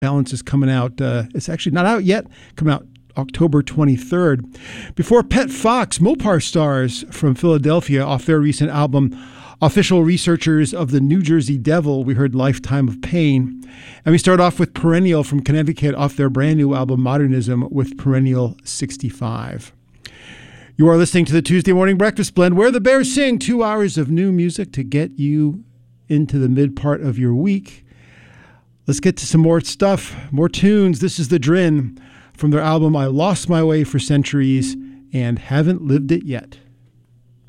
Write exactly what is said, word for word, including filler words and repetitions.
Balance is coming out. Uh, it's actually not out yet. Coming out October twenty-third. Before Pet Fox, Mopar Stars from Philadelphia off their recent album, Official Researchers of the New Jersey Devil, we heard Lifetime of Pain. And we start off with Perennial from Connecticut off their brand new album, Modernism, with Perennial sixty-five. You are listening to the Tuesday Morning Breakfast Blend, where the Bears sing two hours of new music to get you into the mid part of your week. Let's get to some more stuff, more tunes. This is The Drin from their album, I Lost My Way for Centuries and Haven't Lived It Yet.